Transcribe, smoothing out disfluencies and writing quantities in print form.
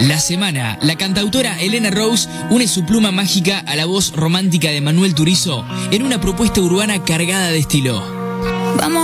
La semana, la cantautora Elena Rose une su pluma mágica a la voz romántica de Manuel Turizo en una propuesta urbana cargada de estilo. Vamos